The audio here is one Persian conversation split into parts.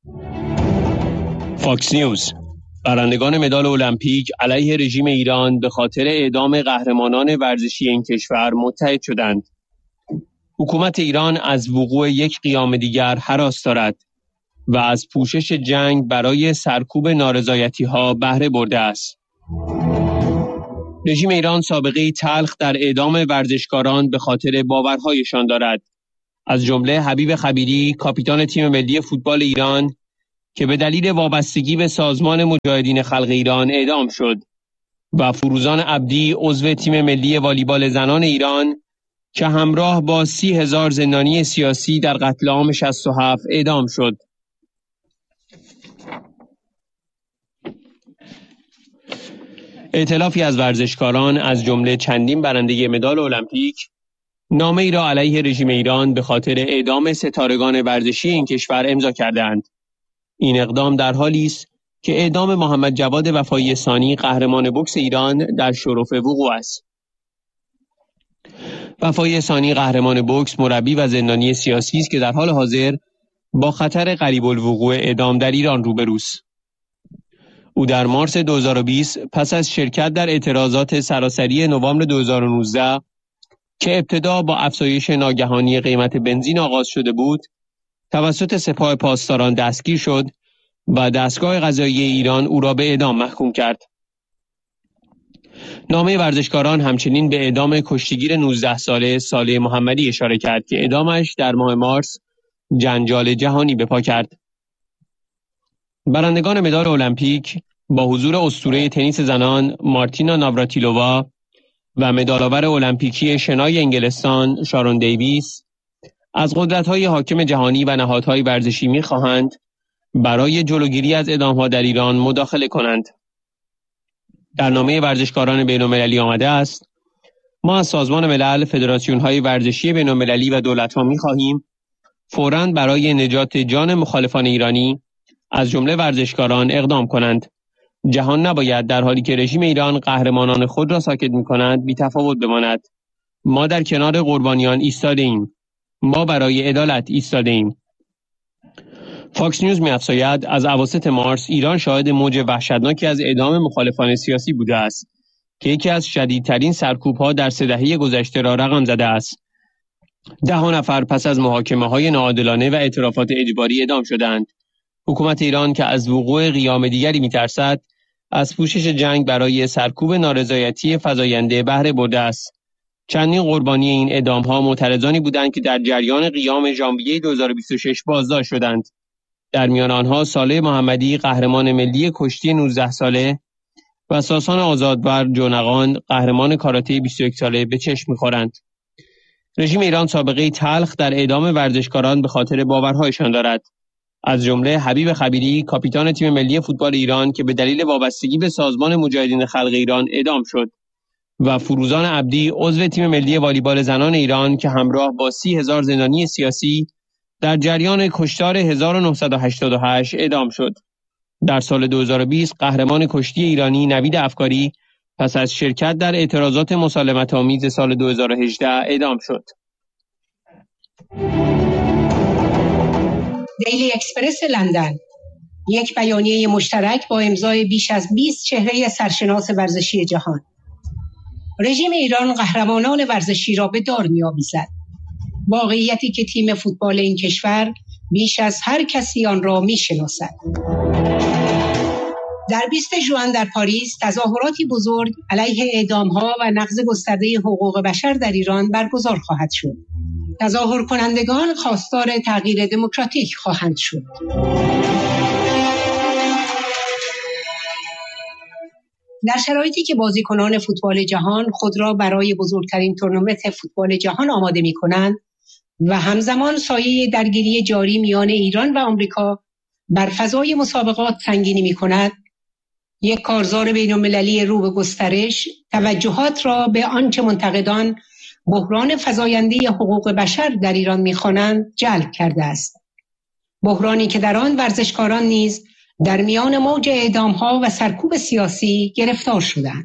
فاکس نیوز: برندگان مدال المپیک علیه رژیم ایران به خاطر اعدام قهرمانان ورزشی این کشور متحد شدند. حکومت ایران از وقوع یک قیام دیگر هراس دارد و از پوشش جنگ برای سرکوب نارضایتی‌ها بهره برده است. رژیم ایران سابقه تلخ در اعدام ورزشکاران به خاطر باورهایشان دارد. از جمله حبیب خبیری، کاپیتان تیم ملی فوتبال ایران که به دلیل وابستگی به سازمان مجاهدین خلق ایران اعدام شد، و فروزان عبدی، عضو تیم ملی والیبال زنان ایران که همراه با 30,000 زندانی سیاسی در قتل عام 67 اعدام شد. ائتلافی از ورزشکاران از جمله چندین برنده مدال المپیک نامه ای را علیه رژیم ایران به خاطر اعدام ستارگان ورزشی این کشور امضا کردند. این اقدام در حالی است که اعدام محمد جواد وفایی ثانی، قهرمان بوکس ایران، در شرف وقوع است. وفایی ثانی، قهرمان بوکس، مربی و زندانی سیاسی است که در حال حاضر با خطر قریب الوقوع اعدام در ایران روبروست. او در مارس 2020 پس از شرکت در اعتراضات سراسری نوامبر 2019 که ابتدا با افزایش ناگهانی قیمت بنزین آغاز شده بود، توسط سپاه پاسداران دستگیر شد و دستگاه قضایی ایران او را به اعدام محکوم کرد. نامه ورزشکاران همچنین به اعدام کشتیگیر 19 ساله صالح محمدی اشاره کرد که اعدامش در ماه مارس جنجال جهانی به پا کرد. برندگان مدال المپیک با حضور اسطوره تنیس زنان مارتینا ناوراتیلووا و مدال‌آور المپیکی شنای انگلستان شارون دیویس از قدرت‌های حاکم جهانی و نهادهای ورزشی می‌خواهند برای جلوگیری از اعدام‌ها در ایران مداخله کنند. در نامه ورزشکاران بین‌المللی آمده است: ما از سازمان ملل، فدراسیون‌های ورزشی بین‌المللی و دولت‌ها می‌خواهیم فوراً برای نجات جان مخالفان ایرانی از جمله ورزشکاران اقدام کنند. جهان نباید در حالی که رژیم ایران قهرمانان خود را ساکت می‌کند بی‌تفاوت بماند. ما در کنار قربانیان ایستاده‌ایم. ما برای عدالت ایستاده‌ایم. فاکس نیوز می‌افزاید از اواسط مارس ایران شاهد موج وحشتناکی از اعدام مخالفان سیاسی بوده است که یکی از شدیدترین سرکوب‌ها در 3 دهه گذشته را رقم زده است. 10 نفر پس از محاکمه‌های ناعادلانه و اعترافات اجباری اعدام شدند. حکومت ایران که از وقوع قیام دیگری می‌ترسد، از پوشش جنگ برای سرکوب نارضایتی فزاینده بهره برده است. چندین قربانی این اعدام‌ها معترضانی بودند که در جریان قیام ژانویه 2026 بازداشت شدند. در میان آنها صالح محمدی، قهرمان ملی کشتی 19 ساله، و ساسان آزادور جونقان، قهرمان کاراته 21 ساله به چشم می‌خورند. رژیم ایران سابقه تلخ در اعدام ورزشکاران به خاطر باورهایشان دارد. از جمله حبیب خبیری، کاپیتان تیم ملی فوتبال ایران که به دلیل وابستگی به سازمان مجاهدین خلق ایران اعدام شد، و فروزان عبدی، عضو تیم ملی والیبال زنان ایران که همراه با 30,000 زندانی سیاسی در جریان کشتار 1988 اعدام شد. در سال 2020 قهرمان کشتی ایرانی نوید افکاری پس از شرکت در اعتراضات مسالمت‌آمیز سال 2018 اعدام شد. دیلی اکسپرس لندن: یک بیانیه مشترک با امضای بیش از 20 چهره سرشناس ورزشی جهان. رژیم ایران قهرمانان ورزشی را به دار می‌آویزد. واقعیتی که تیم فوتبال این کشور بیش از هر کسی آن را می‌شناسد. در 20 ژوئن در پاریس تظاهراتی بزرگ علیه اعدام‌ها و نقض گسترده حقوق بشر در ایران برگزار خواهد شد. تظاهر کنندگان خواستار تغییر دموکراتیک خواهند شد. در شرایطی که بازیکنان فوتبال جهان خود را برای بزرگترین تورنمنت فوتبال جهان آماده می‌کنند و همزمان سایه درگیری جاری میان ایران و آمریکا بر فضای مسابقات سنگینی می‌کند، یک کارزار بین‌المللی رو به گسترش توجهات را به آنچه منتقدان بحران فزاینده حقوق بشر در ایران می‌خوانند جلب کرده است. بحرانی که در آن ورزشکاران نیز در میان موج اعدام‌ها و سرکوب سیاسی گرفتار شدند.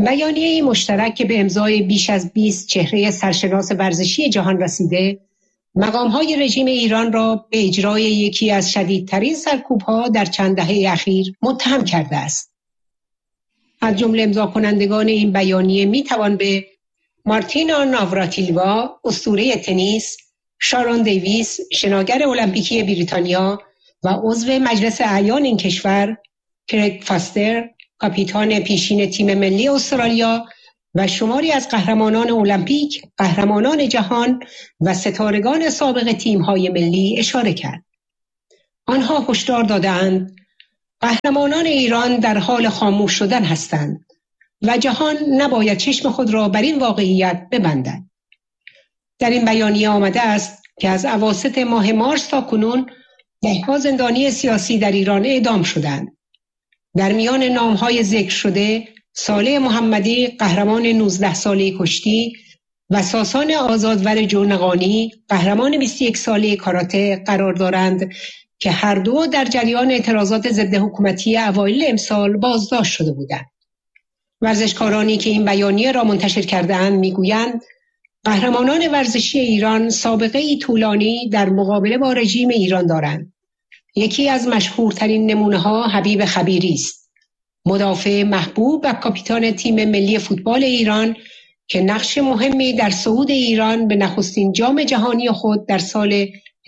بیانیه مشترک که به امضای بیش از 20 چهره سرشناس ورزشی جهان رسیده، مقام‌های رژیم ایران را به اجرای یکی از شدیدترین سرکوب‌ها در چند دهه اخیر متهم کرده است. از جمله امضا کنندگان این بیانیه میتوان به مارتینا ناوراتیلوا، اسطوره تنیس، شارون دیویس، شناگر المپیکی بریتانیا و عضو مجلس اعیان این کشور، کرگ فاستر، کاپیتان پیشین تیم ملی استرالیا و شماری از قهرمانان المپیک، قهرمانان جهان و ستارگان سابق تیم‌های ملی اشاره کرد. آنها هشدار دادند قهرمانان ایران در حال خاموش شدن هستند و جهان نباید چشم خود را بر این واقعیت ببندد. در این بیانیه آمده است که از اواسط ماه مارس تا کنون ده‌ها زندانی سیاسی در ایران اعدام شدند. در میان نام‌های ذکر شده صالح محمدی، قهرمان 19 ساله کشتی و ساسان آزادور جونقانی، قهرمان 21 ساله کاراته قرار دارند که هر دو در جریان اعتراضات ضد حکومتی اوایل امسال بازداشت شده بودند. ورزشکارانی که این بیانیه را منتشر کرده‌اند میگویند قهرمانان ورزشی ایران سابقه‌ای طولانی در مقابله با رژیم ایران دارند. یکی از مشهورترین نمونه‌ها حبیب خبیری است، مدافع محبوب و کاپیتان تیم ملی فوتبال ایران که نقش مهمی در صعود ایران به نخستین جام جهانی خود در سال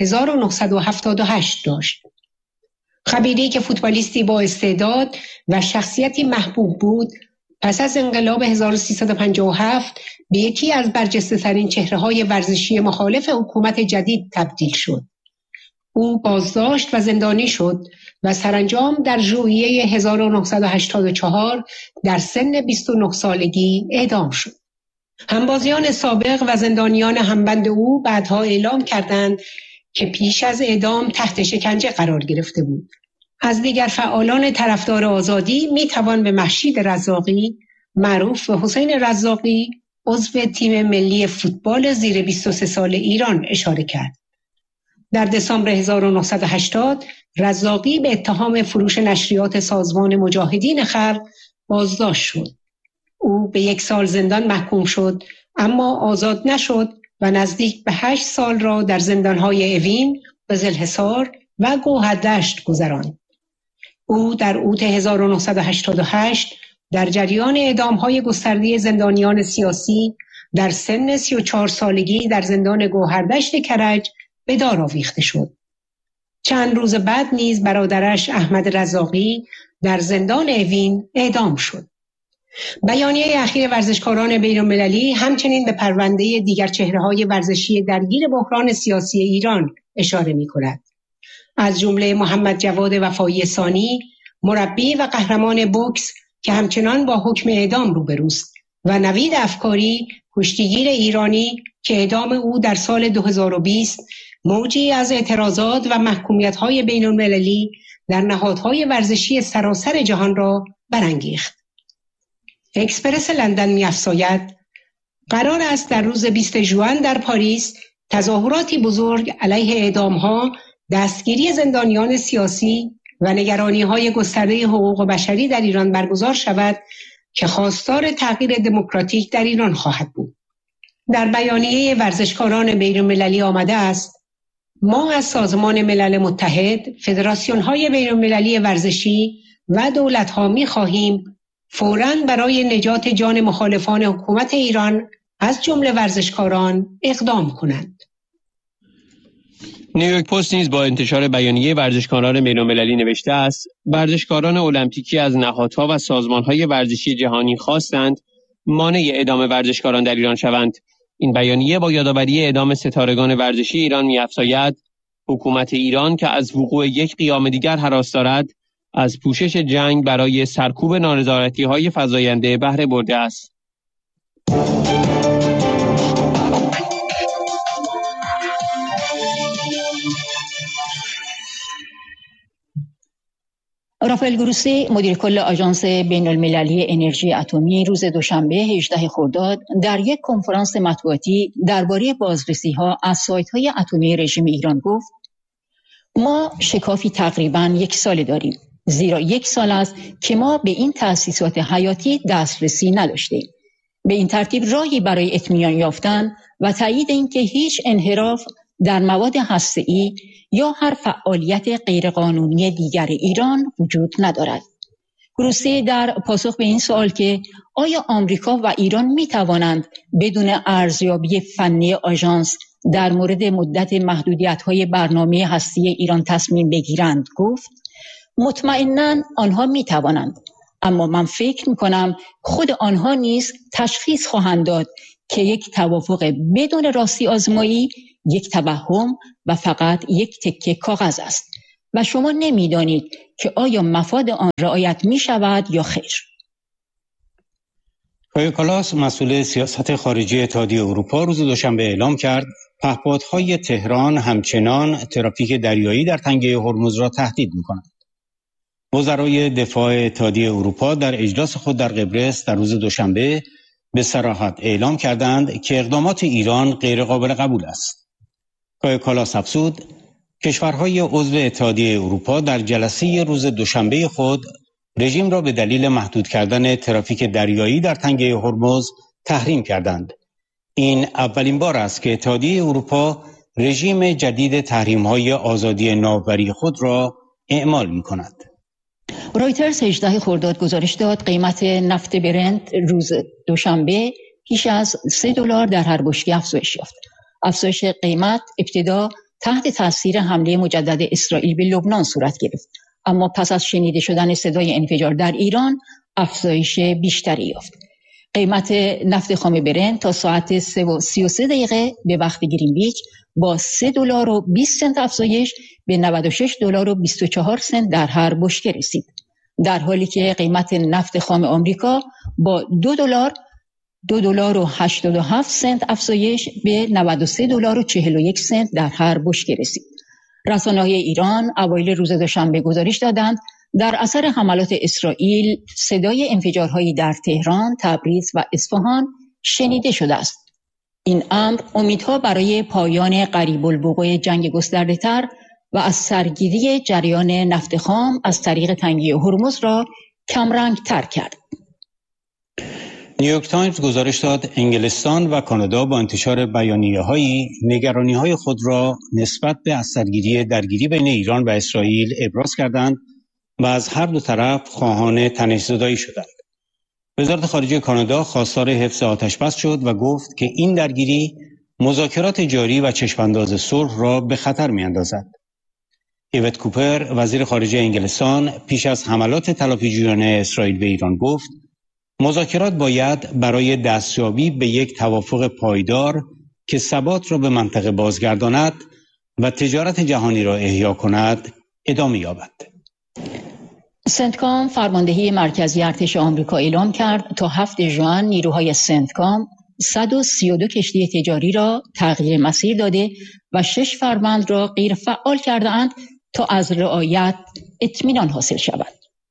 1978 داشت. خبیری که فوتبالیستی با استعداد و شخصیتی محبوب بود، پس از انقلاب 1357 به یکی از برجسته‌ترین چهره‌های ورزشی مخالف حکومت جدید تبدیل شد. او بازداشت و زندانی شد و سرانجام در ژوئیه 1984 در سن 29 سالگی اعدام شد. همبازیان سابق و زندانیان همبند او بعدها اعلام کردند که پیش از اعدام تحت شکنجه قرار گرفته بود. از دیگر فعالان طرفدار آزادی میتوان به مهشید رزاقی، معروف به حسین رزاقی، عضو تیم ملی فوتبال زیر 23 سال ایران اشاره کرد. در دسامبر 1980 رزاقی به اتهام فروش نشریات سازمان مجاهدین خلق بازداشت شد. او به 1 سال زندان محکوم شد اما آزاد نشد و نزدیک به 8 سال را در زندانهای اوین، قزلحصار و گوهردشت گذراند. او در اوت 1988 در جریان اعدام‌های گسترده زندانیان سیاسی در سن 34 سالگی در زندان گوهردشت کرج به دار آویخته شد. چند روز بعد نیز برادرش احمد رزاقی در زندان اوین اعدام شد. بیانیه اخیر ورزشکاران بین‌المللی همچنین به پرونده دیگر چهره‌های ورزشی درگیر بحران سیاسی ایران اشاره می‌کند. از جمله محمد جواد وفایی ثانی، مربی و قهرمان بوکس که همچنان با حکم اعدام روبروست، و نوید افکاری، کشتیگیر ایرانی که اعدام او در سال 2020 موجی از اعتراضات و محکومیت‌های بین‌المللی در نهادهای ورزشی سراسر جهان را برانگیخت. اکسپرس لندن می‌افزاید قرار است در روز 20 ژوئن در پاریس تظاهراتی بزرگ علیه اعدام‌ها، دستگیری زندانیان سیاسی و نگرانی‌های گسترده حقوق بشری در ایران برگزار شود که خواستار تغییر دموکراتیک در ایران خواهد بود. در بیانیه ورزشکاران بین‌المللی آمده است ما از سازمان ملل متحد، فدراسیون‌های بین‌المللی ورزشی و دولت‌ها می‌خواهیم فوراً برای نجات جان مخالفان حکومت ایران از جمله ورزشکاران اقدام کنند. نیویورک پست نیز با انتشار بیانیه ورزشکاران بین‌المللی نوشته است ورزشکاران المپیکی از نهادها و سازمان‌های ورزشی جهانی خواستند مانع اعدام ورزشکاران در ایران شوند. این بیانیه با یادآوری اعدام ستارگان ورزشی ایران می‌افزاید حکومت ایران که از وقوع یک قیام دیگر هراس دارد از پوشش جنگ برای سرکوب نارضایتی‌های فزاینده بهره برده است. رافائل گروسی، مدیر کل آژانس بین‌المللی انرژی اتمی، روز دوشنبه 18 خرداد در یک کنفرانس مطبوعاتی درباره بازرسی‌ها از سایت‌های اتمی رژیم ایران گفت: ما شکافی تقریباً 1 ساله داریم، زیرا 1 سال است که ما به این تأسیسات حیاتی دسترسی نداشتیم. به این ترتیب راهی برای اطمینان یافتن و تایید اینکه هیچ انحراف در مواد هسته‌ای یا هر فعالیت غیرقانونی دیگر ایران وجود ندارد. گروسی در پاسخ به این سوال که آیا آمریکا و ایران می توانند بدون ارزیابی فنی آژانس در مورد مدت محدودیت‌های برنامه هسته ایران تصمیم بگیرند گفت مطمئناً آنها می توانند، اما من فکر می کنم خود آنها نیز تشخیص خواهند داد که یک توافق بدون راستی آزمایی یک توهم و فقط یک تکه کاغذ است و شما نمی‌دانید که آیا مفاد آن رعایت می شود یا خیر. کایا کالاس مسئول سیاست خارجی اتحادیه اروپا روز دوشنبه اعلام کرد پهپادهای تهران همچنان ترافیک دریایی در تنگه هرمز را تهدید می‌کنند. وزرای دفاع اتحادیه اروپا در اجلاس خود در قبرس در روز دوشنبه به صراحت اعلام کردند که اقدامات ایران غیر قابل قبول است. کایا کالاس افزود کشورهای عضو اتحادیه اروپا در جلسه روز دوشنبه خود رژیم را به دلیل محدود کردن ترافیک دریایی در تنگه هرمز تحریم کردند. این اولین بار است که اتحادیه اروپا رژیم جدید تحریم‌های آزادی ناوبری خود را اعمال می‌کند. رویترز 18 خرداد گزارش داد قیمت نفت برنت روز دوشنبه بیش از $3 در هر بشکه افزایش یافت. افزایش قیمت ابتدا تحت تاثیر حمله مجدد اسرائیل به لبنان صورت گرفت، اما پس از شنیده شدن صدای انفجار در ایران افزایش بیشتری یافت. قیمت نفت خام برنت تا ساعت 3:33 به وقت گرینویچ با $3.20 افزایش به $96.24 در هر بشکه رسید، در حالی که قیمت نفت خام آمریکا با $2.87 افزایش به $93.41 در هر بشکه رسید. رسانه‌های ایران اوایل روز دوشنبه گزارش دادند در اثر حملات اسرائیل صدای انفجارهایی در تهران، تبریز و اصفهان شنیده شده است. این امر امیدها برای پایان قریب الوقوع جنگ گسترده‌تر و از سرگیری جریان نفت خام از طریق تنگه هرمز را کمرنگ‌تر کرد. نیویورک تایمز گزارش داد انگلستان و کانادا با انتشار بیانیه‌هایی نگرانی‌های خود را نسبت به از سرگیری درگیری بین ایران و اسرائیل ابراز کردند و از هر دو طرف خواهان تنش‌زدایی شدند. وزارت خارجه کانادا خواستار حفظ آتش‌بس شد و گفت که این درگیری مذاکرات جاری و چشم‌انداز صلح را به خطر می‌اندازد. ایوت کوپر وزیر خارجه انگلستان پیش از حملات تلافی‌جویانه اسرائیل به ایران گفت مذاکرات باید برای دستیابی به یک توافق پایدار که ثبات را به منطقه بازگرداند و تجارت جهانی را احیا کند ادامه یابد. سنتکام فرماندهی مرکزی ارتش آمریکا اعلام کرد تا 7 ژوئن نیروهای سنتکام 132 کشتی تجاری را تغییر مسیر داده و 6 فروند را غیر فعال کرده‌اند تا از رعایت اطمینان حاصل شود.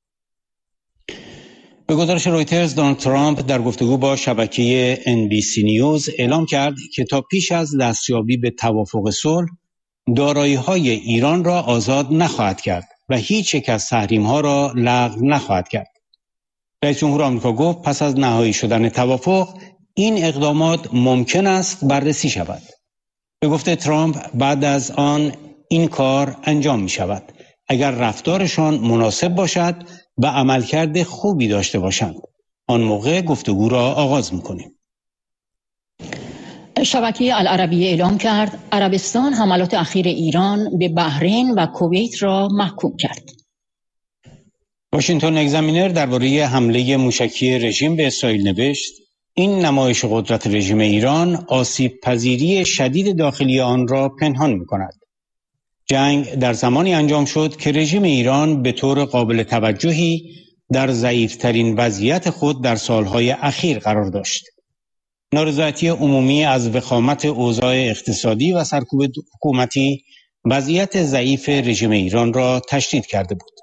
به گزارش رویترز دونالد ترامپ در گفتگو با شبکه NBC نیوز اعلام کرد که تا پیش از دستیابی به توافق صلح دارایی‌های ایران را آزاد نخواهد کرد و هیچ یک از تحریم‌ها را لغو نخواهد کرد. رئیس جمهور آمریکا گفت پس از نهایی شدن توافق این اقدامات ممکن است بررسی شود. به گفته ترامپ بعد از آن این کار انجام می شود اگر رفتارشان مناسب باشد و عملکرد خوبی داشته باشند. آن موقع گفتگو را آغاز می‌کنیم. شبکه العربیه اعلام کرد عربستان حملات اخیر ایران به بحرین و کویت را محکوم کرد. واشنگتن اگزامینر درباره حمله موشکی رژیم به اسرائیل نوشت این نمایش قدرت رژیم ایران آسیب پذیری شدید داخلی آن را پنهان می‌کند. جنگ در زمانی انجام شد که رژیم ایران به طور قابل توجهی در ضعیف‌ترین وضعیت خود در سالهای اخیر قرار داشت. نارضایتی عمومی از وخامت اوضاع اقتصادی و سرکوب حکومتی وضعیت ضعیف رژیم ایران را تشدید کرده بود.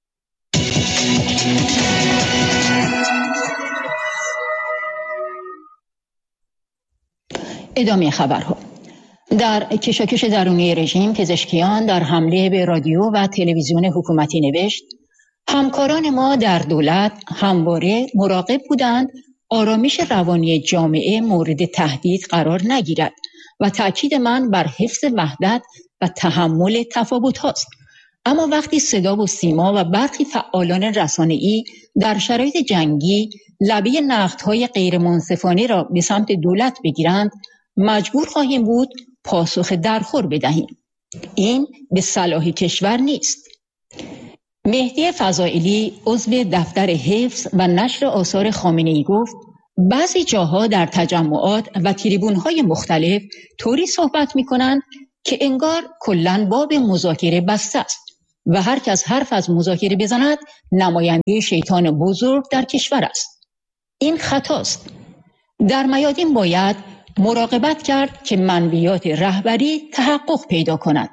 ادامه خبرها. در کشاکش درونی رژیم پزشکیان در حمله به رادیو و تلویزیون حکومتی نوشت همکاران ما در دولت همواره مراقب بودند آرامش روانی جامعه مورد تهدید قرار نگیرد و تأکید من بر حفظ وحدت و تحمل تفاوت هاست. اما وقتی صدا و سیما و برخی فعالان رسانه‌ای در شرایط جنگی لبه نقدهای غیر منصفانه را به سمت دولت بگیرند، مجبور خواهیم بود پاسخ درخور بدهیم. این به صلاح کشور نیست. مهدی فضائلی عضو دفتر حفظ و نشر آثار خامنه‌ای گفت بعضی جاها در تجمعات و تریبون‌های مختلف طوری صحبت می‌کنند که انگار کلاً باب مذاکره بسته است و هر کس حرف از مذاکره بزند نماینده شیطان بزرگ در کشور است. این خطاست. در میادین باید مراقبت کرد که منویات رهبری تحقق پیدا کند.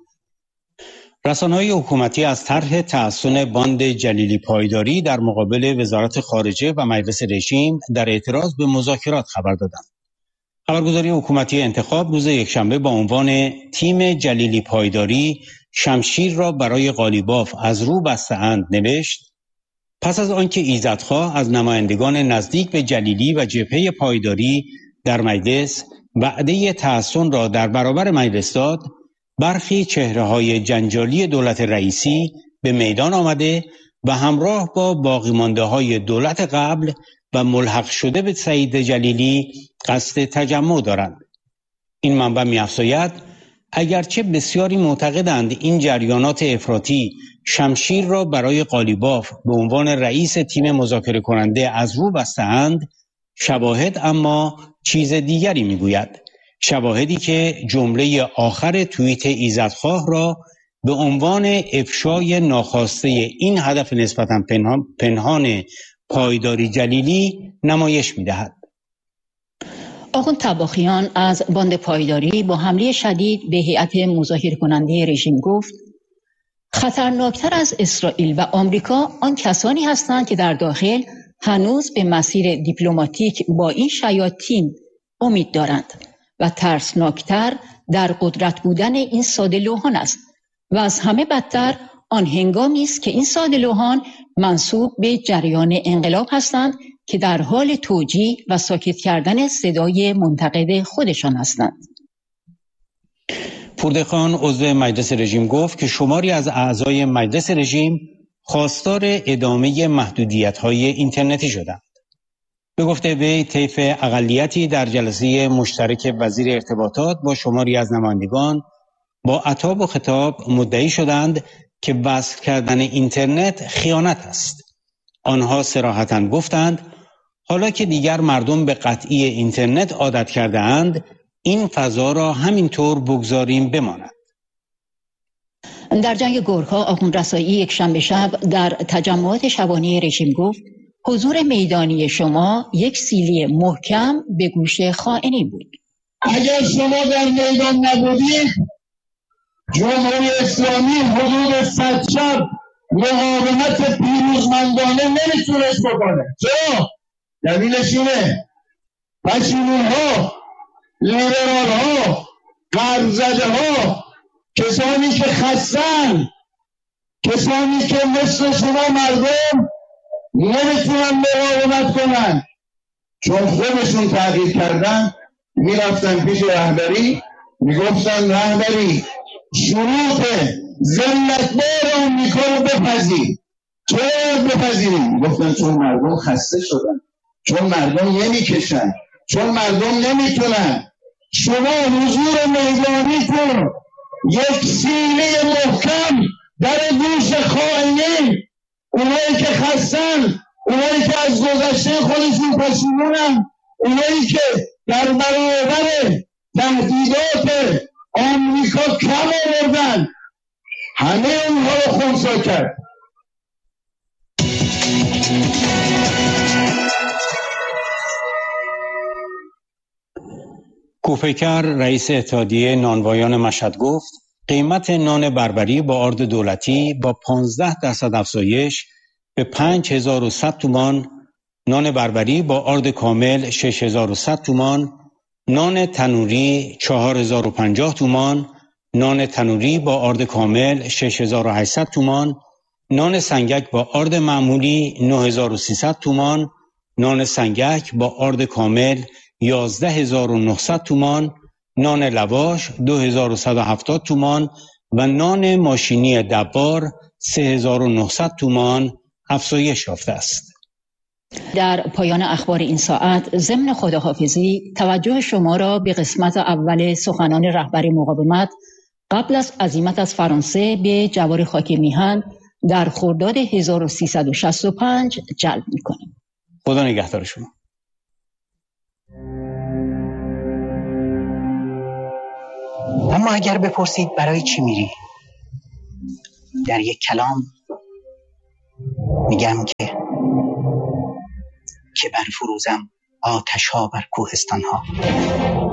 رسانه‌های حکومتی از طرح تحسن باند جلیلی پایداری در مقابل وزارت خارجه و مجلس رژیم در اعتراض به مذاکرات خبر دادند. خبرگزاری حکومتی انتخاب روز یکشنبه با عنوان تیم جلیلی پایداری شمشیر را برای قالیباف از رو بسته‌اند نوشت: پس از آنکه ایزدخواه از نمایندگان نزدیک به جلیلی و جبهه پایداری در مجلس وعده تحسن را در برابر مجلس داد، برخی چهره‌های جنجالی دولت رئیسی به میدان آمده و همراه با باقی مانده‌های دولت قبل و ملحق شده به سعید جلیلی قصد تجمع دارند. این منبع می‌افزاید اگرچه بسیاری معتقدند این جریانات افراطی شمشیر را برای قالیباف به عنوان رئیس تیم مذاکره کننده از رو بسته‌اند، شواهد اما چیز دیگری میگوید. شواهدی که جمله آخر توییت ایزدخواه را به عنوان افشای ناخواسته این هدف نسبتاً پنهان پایداری جلیلی نمایش می‌دهد. آخوند طباخیان از باند پایداری با حمله شدید به هیئت مذاکره کننده رژیم گفت خطرناکتر از اسرائیل و آمریکا آن کسانی هستند که در داخل هنوز به مسیر دیپلماتیک با این شیاطین امید دارند و ترسناکتر در قدرت بودن این ساده‌لوحان است و از همه بدتر آن هنگامی است که این ساده‌لوحان منسوب به جریان انقلاب هستند که در حال توجیه و ساکت کردن صدای منتقد خودشان هستند. پوردخان عضو مجلس رژیم گفت که شماری از اعضای مجلس رژیم خواستار ادامه محدودیت‌های اینترنتی شدند. به گفته وی طیف اقلیتی در جلسه مشترک وزیر ارتباطات با شماری از نمایندگان با عتاب و خطاب مدعی شدند که وصل کردن اینترنت خیانت است. آنها صراحتاً گفتند حالا که دیگر مردم به قطعی اینترنت عادت کرده اند، این فضا را همینطور بگذاریم بماند. در جنگ گورکا آخوند رسایی یک شنبه شب در تجمعات شبانه رژیم گفت حضور میدانی شما یک سیلی محکم به گوش خائنین بود. اگر شما در میدان نبودید جمهوری اسلامی حدود 100 شب مقاومت پیروزمندانه نمیتونست بکنه. چرا؟ دلیلش اینه پشیمون ها، لیبرال ها، غرب‌زده ها، کسانی که خستن، کسانی که مثل شما مردم نمیتونن مقاومت کنن، چون خودشون تغییر کردن میرفتن پیش رهبری میگفتن رهبری شروط ذلتبار آمریکا رو بپذیر. چرا بپذیریم؟ گفتن چون مردم خسته شدن، چون مردم نمیکشن، چون مردم نمیتونن. شما حضور میدانیتون یک سیلی محکم در گوش خائنین، اونایی که خستن، اونایی که از گذشته خودشون پشیمونن، اونایی که در برابر تهدیدات آمریکا کم آوردن، همه اونها رو خنثی کرد. کوفیکر رئیس اتحادیه نانوایان مشهد گفت قیمت نان بربری با آرد دولتی با 15% افزایش به 5100 تومان، نان بربری با آرد کامل 6100 تومان، نان تنوری 4050 تومان، نان تنوری با آرد کامل 6800 تومان، نان سنگک با آرد معمولی 9300 تومان، نان سنگک با آرد کامل 11900 تومان، نان لواش 2170 تومان و نان ماشینی دبار 3900 تومان افزایش یافته است. در پایان اخبار این ساعت ضمن خداحافظی توجه شما را به قسمت اول سخنان رهبر مقاومت قبل از عزیمت از فرانسه به جوار خاک میهن در خرداد 1365 جلب می‌کنیم. خدا نگهدار شما. اما اگر بپرسید برای چی میری؟ در یک کلام میگم که برفروزم آتش‌ها بر کوهستان‌ها.